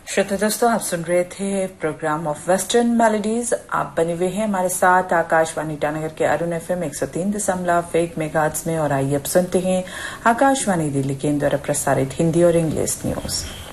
श्रोता दोस्तों, आप सुन रहे थे प्रोग्राम ऑफ वेस्टर्न मेलोडीज। आप बने हुए हैं हमारे साथ आकाशवाणी ईटानगर के अरुण FM 103.1 मेगाहर्ट्ज में। और आइए अब सुनते हैं आकाशवाणी दिल्ली केंद्र द्वारा प्रसारित हिंदी और इंग्लिश न्यूज।